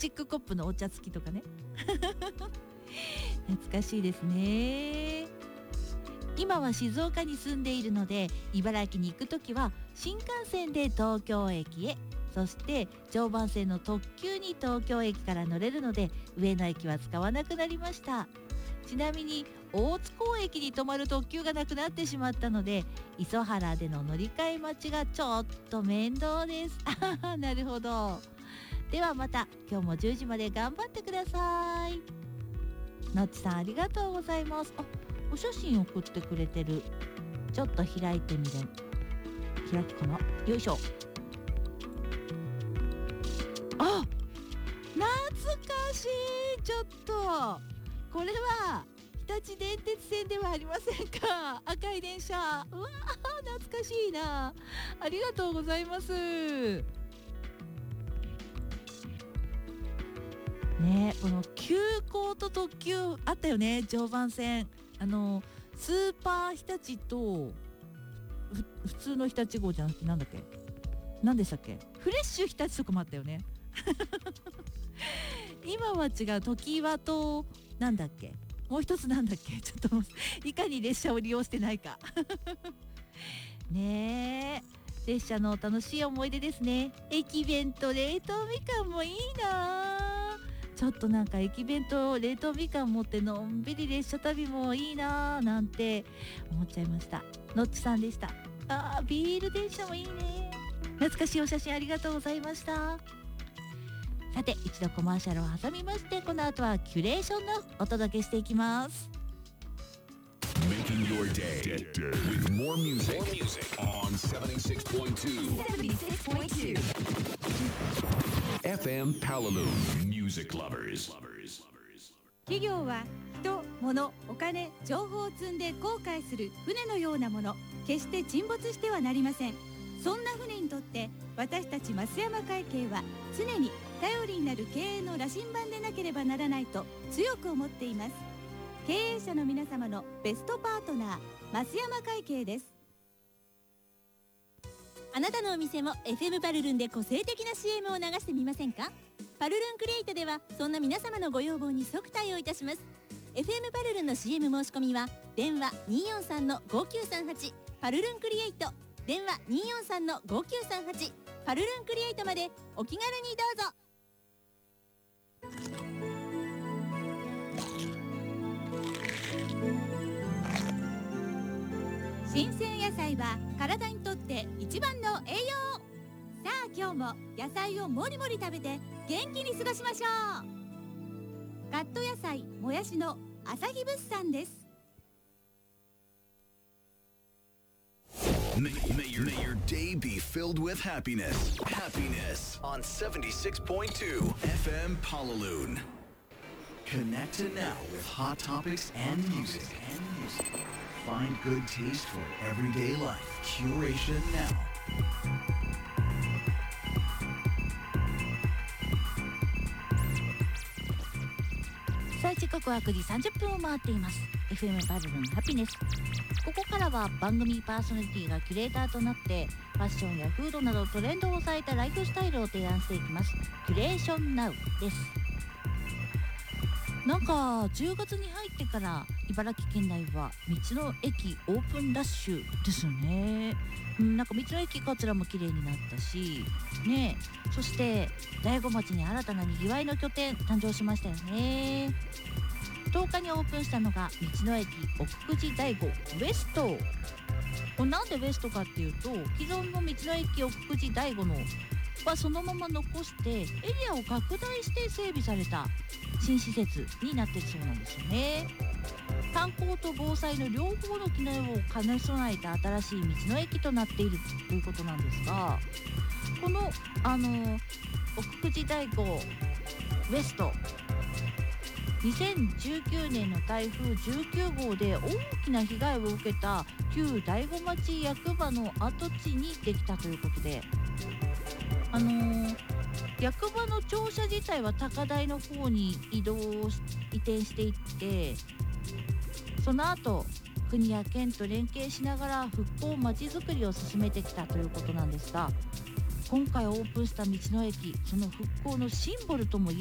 チックコップのお茶付きとかね懐かしいですね。今は静岡に住んでいるので、茨城に行くときは新幹線で東京駅へ、そして常磐線の特急に東京駅から乗れるので、上野駅は使わなくなりました。ちなみに大津港駅に止まる特急がなくなってしまったので、磯原での乗り換え待ちがちょっと面倒ですなるほど。ではまた今日も10時まで頑張ってください。のっちさんありがとうございます。お写真送ってくれてる。ちょっと開いてみる。開くかな。よいしょ。あ、懐かしい。ちょっとこれは日立電鉄線ではありませんか。赤い電車。うわー懐かしいな。ありがとうございます。ね、この急行と特急あったよね。常磐線、スーパー日立と普通の日立号じゃなくて、なんだっけ、何でしたっけ、フレッシュ日立とかもあったよね今は違う。時和となんだっけ、もう一つなんだっけ、ちょっといかに列車を利用してないかねえ、列車の楽しい思い出ですね。駅弁と冷凍みかんもいいな。ちょっとなんか駅弁と冷凍みかん持ってのんびり列車旅もいいななんて思っちゃいました。のっちさんでした。ビール電車もいいね。懐かしいお写真ありがとうございました。さて一度コマーシャルを挟みまして、この後はキュレーションのお届けしていきます。 Making your day with more music on 76.2 FM Palalu Music Lovers。 企業は人、物、お金、情報を積んで航海する船のようなもの。決して沈没してはなりません。そんな船にとって私たち増山会計は常に頼りになる経営の羅針盤でなければならないと強く思っています。経営者の皆様のベストパートナー、増山会計です。 あなたのお店も FM パルルンで個性的な CM を流してみませんか。パルルンクリエイトではそんな皆様のご要望に即対応いたします。 FM パルルンの CM 申し込みは電話 243-5938 パルルンクリエイト、電話 243-5938 パルルンクリエイトまでお気軽にどうぞ。 新鮮野菜は体にとって一番の栄養。さあ今日も野菜をもりもり食べて元気に過ごしましょう。カット野菜もやしの朝日物産です。 May your day be filled with happiness. Happiness on 76.2 FM Palalu. Connect now with hot topics and music. Find good taste for everyday life. Curation now. さあ時刻は9時30分を回っています。 FM パルルンハピネス。ここからは番組パーソナリティがキュレーターとなってファッションやフードなどトレンドを抑えたライフスタイルを提案していきます。キュレーションナウです。なんか10月に入ってから茨城県内は道の駅オープンラッシュですよね。なんか道の駅こちらも綺麗になったしね。そして大子町に新たなにぎわいの拠点誕生しましたよね。10日にオープンしたのが道の駅奥久慈大子ウエスト。これなんでウエストかっていうと、既存の道の駅奥久慈大子のはそのまま残してエリアを拡大して整備された新施設になっているそうなんですよね。観光と防災の両方の機能を兼ね備えた新しい道の駅となっているということなんですが、この奥久慈大子ウエスト、2019年の台風19号で大きな被害を受けた旧大子町役場の跡地にできたということで、役場の庁舎自体は高台の方に移転していって、その後国や県と連携しながら復興まちづくりを進めてきたということなんですが、今回オープンした道の駅、その復興のシンボルとも